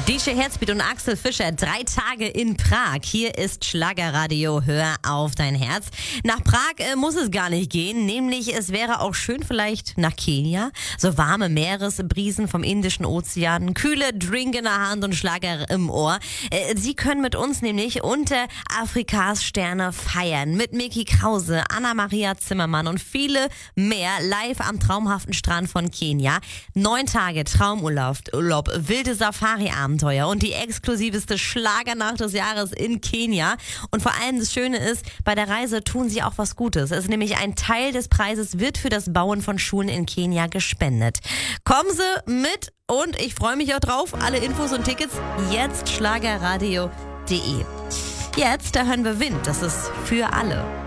DJ Herzbeat und Axel Fischer, 3 Tage in Prag. Hier ist Schlagerradio, hör auf dein Herz. Nach Prag muss es gar nicht gehen, nämlich es wäre auch schön vielleicht nach Kenia. So warme Meeresbrisen vom Indischen Ozean, kühle Drink in der Hand und Schlager im Ohr. Sie können mit uns nämlich unter Afrikas Sterne feiern. Mit Micky Krause, Anna-Maria Zimmermann und viele mehr live am traumhaften Strand von Kenia. 9 Tage Traumurlaub, wilde Safari-Abenteuer und die exklusivste Schlagernacht des Jahres in Kenia. Und vor allem das Schöne ist, bei der Reise tun sie auch was Gutes. Es ist nämlich ein Teil des Preises wird für das Bauen von Schulen in Kenia gespendet. Kommen Sie mit und ich freue mich auch drauf. Alle Infos und Tickets jetzt schlagerradio.de. Jetzt, da hören wir Wind. Das ist für alle.